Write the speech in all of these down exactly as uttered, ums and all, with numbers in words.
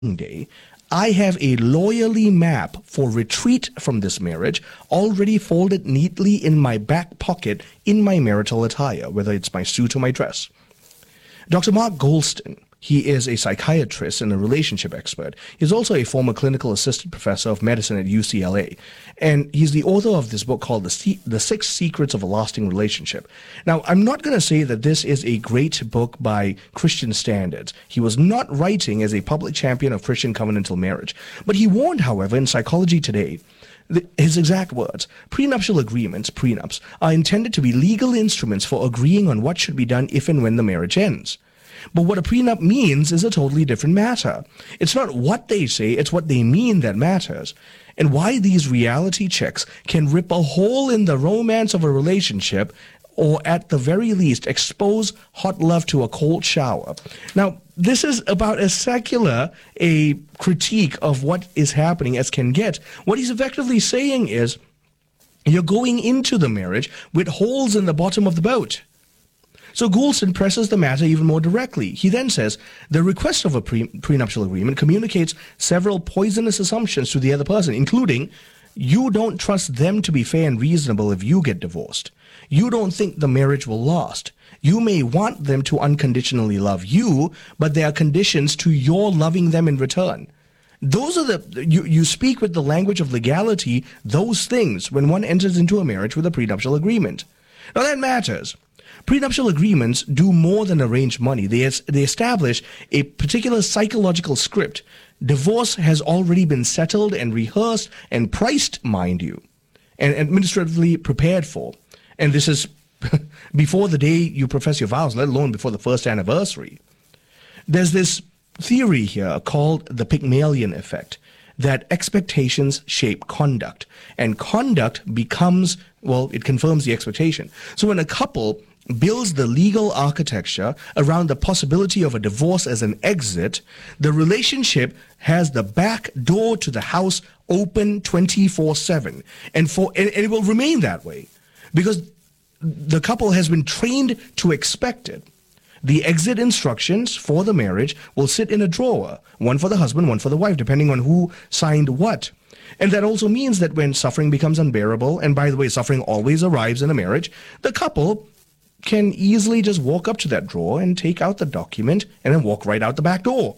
day, I have a loyally map for retreat from this marriage already folded neatly in my back pocket in my marital attire, whether it's my suit or my dress. Doctor Mark Goulston, he is a psychiatrist and a relationship expert. He's also a former clinical assistant professor of medicine at U C L A. And he's the author of this book called The, Se- the Six Secrets of a Lasting Relationship. Now, I'm not going to say that this is a great book by Christian standards. He was not writing as a public champion of Christian covenantal marriage. But he warned, however, in Psychology Today, the, his exact words, prenuptial agreements, prenups, are intended to be legal instruments for agreeing on what should be done if and when the marriage ends. But what a prenup means is a totally different matter. It's not what they say, it's what they mean that matters. And why these reality checks can rip a hole in the romance of a relationship, or at the very least expose hot love to a cold shower. Now, this is about as secular a critique of what is happening as can get. What he's effectively saying is, you're going into the marriage with holes in the bottom of the boat. So Goulston presses the matter even more directly. He then says, the request of a pre- prenuptial agreement communicates several poisonous assumptions to the other person, including, you don't trust them to be fair and reasonable if you get divorced. You don't think the marriage will last. You may want them to unconditionally love you, but there are conditions to your loving them in return. Those are the, you, you speak with the language of legality, those things, when one enters into a marriage with a prenuptial agreement. Now that matters. Prenuptial agreements do more than arrange money. They, es- they establish a particular psychological script. Divorce has already been settled and rehearsed and priced, mind you, and administratively prepared for. And this is before the day you profess your vows, let alone before the first anniversary. There's this theory here called the Pygmalion effect, that expectations shape conduct, and conduct becomes, well, it confirms the expectation. So when a couple builds the legal architecture around the possibility of a divorce as an exit, the relationship has the back door to the house open twenty-four seven, and for and it will remain that way because the couple has been trained to expect it. The exit instructions for the marriage will sit in a drawer, one for the husband, one for the wife, depending on who signed what. And that also means that when suffering becomes unbearable, and by the way, suffering always arrives in a marriage, the couple can easily just walk up to that drawer and take out the document and then walk right out the back door.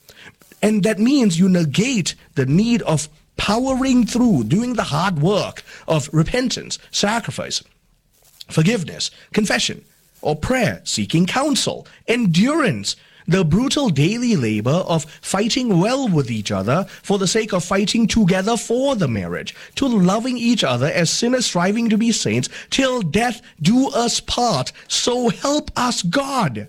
And that means you negate the need of powering through, doing the hard work of repentance, sacrifice, forgiveness, confession, or prayer, seeking counsel, endurance, the brutal daily labor of fighting well with each other for the sake of fighting together for the marriage, to loving each other as sinners striving to be saints, till death do us part, so help us God.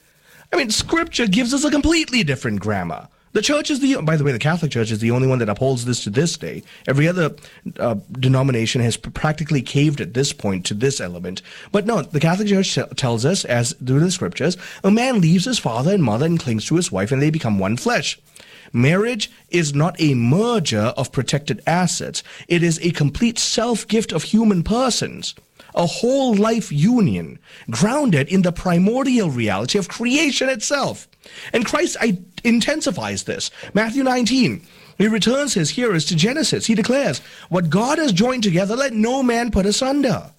I mean, Scripture gives us a completely different grammar. The church is the, by the way, the Catholic Church is the only one that upholds this to this day. Every other uh, denomination has practically caved at this point to this element. But no, the Catholic Church t- tells us, as through the Scriptures, a man leaves his father and mother and clings to his wife, and they become one flesh. Marriage is not a merger of protected assets. It is a complete self-gift of human persons. A whole life union grounded in the primordial reality of creation itself. And Christ I, intensifies this. Matthew nineteen, he returns his hearers to Genesis. He declares, what God has joined together, let no man put asunder.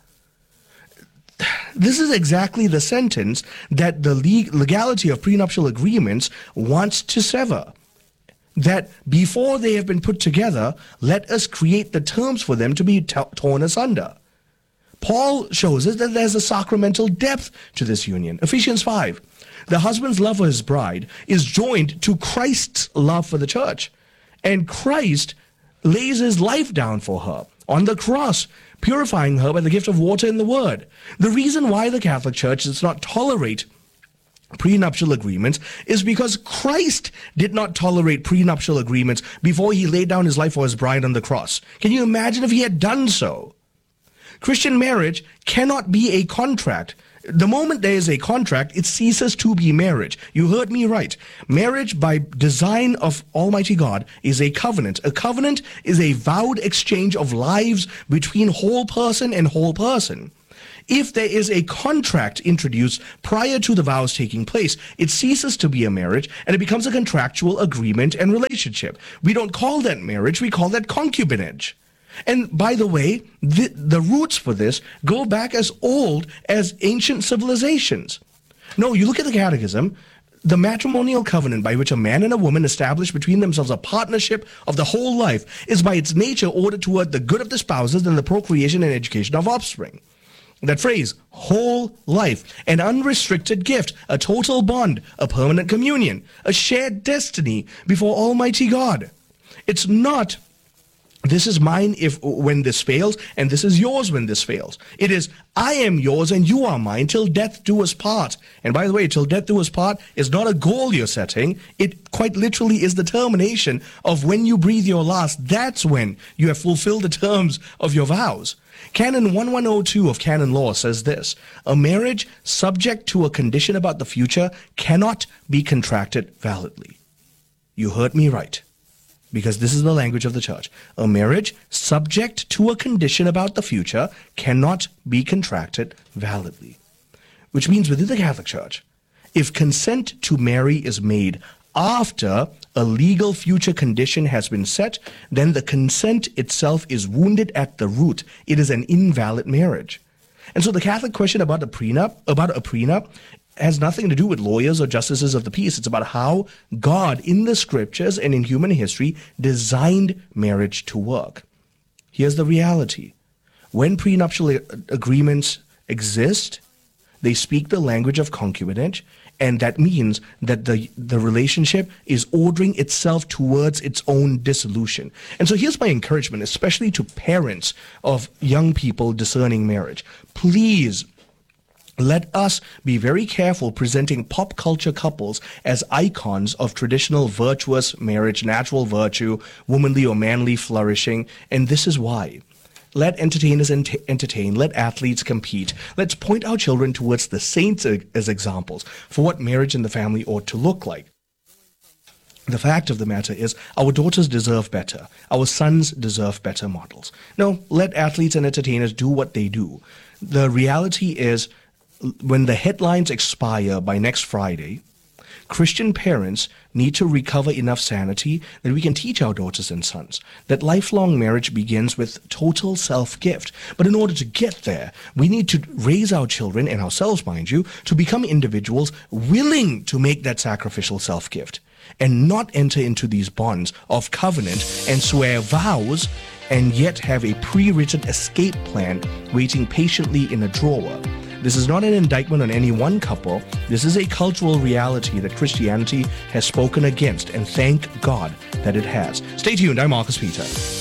This is exactly the sentence that the legality of prenuptial agreements wants to sever. That before they have been put together, let us create the terms for them to be t- torn asunder. Paul shows us that there's a sacramental depth to this union. Ephesians five, the husband's love for his bride is joined to Christ's love for the church. And Christ lays his life down for her on the cross, purifying her by the gift of water and the word. The reason why the Catholic Church does not tolerate prenuptial agreements is because Christ did not tolerate prenuptial agreements before he laid down his life for his bride on the cross. Can you imagine if he had done so? Christian marriage cannot be a contract. The moment there is a contract, it ceases to be marriage. You heard me right. Marriage, by design of Almighty God, is a covenant. A covenant is a vowed exchange of lives between whole person and whole person. If there is a contract introduced prior to the vows taking place, it ceases to be a marriage and it becomes a contractual agreement and relationship. We don't call that marriage, we call that concubinage. And by the way, the, the roots for this go back as old as ancient civilizations. No, you look at the Catechism, the matrimonial covenant by which a man and a woman establish between themselves a partnership of the whole life is by its nature ordered toward the good of the spouses and the procreation and education of offspring. That phrase, whole life, an unrestricted gift, a total bond, a permanent communion, a shared destiny before Almighty God. It's not, this is mine if when this fails, and this is yours when this fails. It is, I am yours and you are mine till death do us part. And by the way, till death do us part is not a goal you're setting. It quite literally is the termination of when you breathe your last. That's when you have fulfilled the terms of your vows. Canon eleven oh two of canon law says this: a marriage subject to a condition about the future cannot be contracted validly. You heard me right, because this is the language of the church. A marriage subject to a condition about the future cannot be contracted validly. Which means within the Catholic Church, if consent to marry is made after a legal future condition has been set, then the consent itself is wounded at the root. It is an invalid marriage. And so the Catholic question about a prenup, about a prenup, has nothing to do with lawyers or justices of the peace. It's about how God in the scriptures and in human history designed marriage to work. Here's the reality. When prenuptial agreements exist, they speak the language of concubinage, and that means that the, the relationship is ordering itself towards its own dissolution. And so here's my encouragement, especially to parents of young people discerning marriage. Please, let us be very careful presenting pop culture couples as icons of traditional virtuous marriage, natural virtue, womanly or manly flourishing, and this is why. Let entertainers ent- entertain, let athletes compete. Let's point our children towards the saints as examples for what marriage and the family ought to look like. The fact of the matter is, our daughters deserve better. Our sons deserve better models. No, let athletes and entertainers do what they do. The reality is, when the headlines expire by next Friday, Christian parents need to recover enough sanity that we can teach our daughters and sons that lifelong marriage begins with total self-gift. But in order to get there, we need to raise our children, and ourselves, mind you, to become individuals willing to make that sacrificial self-gift and not enter into these bonds of covenant and swear vows and yet have a pre-written escape plan waiting patiently in a drawer. This is not an indictment on any one couple. This is a cultural reality that Christianity has spoken against, and thank God that it has. Stay tuned. I'm Marcus Peter.